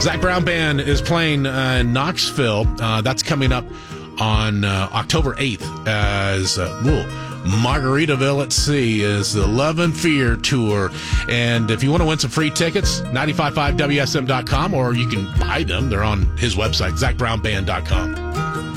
Zac Brown Band is playing in Knoxville. That's coming up on October 8th as Margaritaville at Sea is the Love and Fear Tour. And if you want to win some free tickets, 955WSM.com, or you can buy them. They're on his website, ZacBrownBand.com.